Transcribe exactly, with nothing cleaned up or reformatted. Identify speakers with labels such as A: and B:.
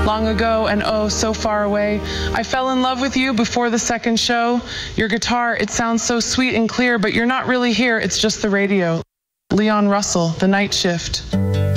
A: long ago and oh, so far away. I fell in love with you before the second show. Your guitar, it sounds so sweet and clear, but you're not really here, it's just the radio. Leon Russell, The Night Shift.